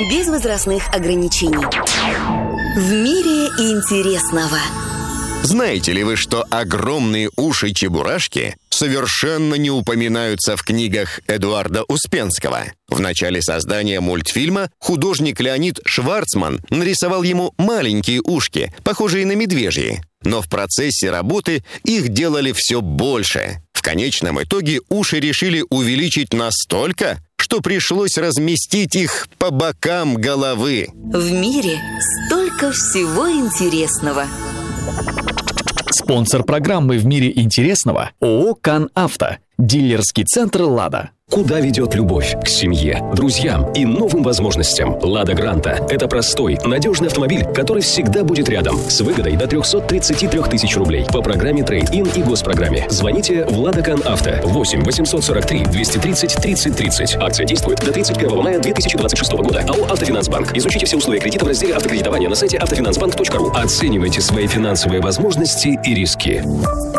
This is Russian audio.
без возрастных ограничений. В мире интересного. Знаете ли вы, что огромные уши чебурашки совершенно не упоминаются в книгах Эдуарда Успенского? В начале создания мультфильма художник Леонид Шварцман нарисовал ему маленькие ушки, похожие на медвежьи. Но в процессе работы их делали все больше. В конечном итоге уши решили увеличить настолько, что пришлось разместить их по бокам головы. В мире столько всего интересного. Спонсор программы «В мире интересного» ООО «КанАвто». Дилерский центр «Лада». Куда ведет любовь? К семье, друзьям и новым возможностям. «Лада Гранта» — это простой, надежный автомобиль, который всегда будет рядом. С выгодой до 333 тысяч рублей. По программе «Трейд-ин» и госпрограмме. Звоните в «Лада КанАвто» 8 843 230 30 30. Акция действует до 31 мая 2026 года. АО «Автофинансбанк». Изучите все условия кредита в разделе «Автокредитование» на сайте автофинансбанк.ру. Оценивайте свои финансовые возможности и риски.